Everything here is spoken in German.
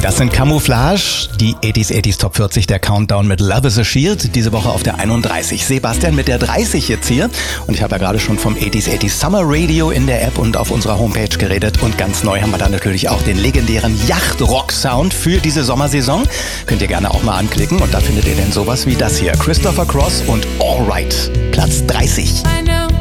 Das sind Camouflage, die 80s Top 40, der Countdown mit Love is a Shield, diese Woche auf der 31. Sebastian mit der 30 jetzt hier und ich habe ja gerade schon vom 80s Summer Radio in der App und auf unserer Homepage geredet und ganz neu haben wir da natürlich auch den legendären Yacht-Rock-Sound für diese Sommersaison. Könnt ihr gerne auch mal anklicken und da findet ihr denn sowas wie das hier, Christopher Cross und All Right, Platz 30. I know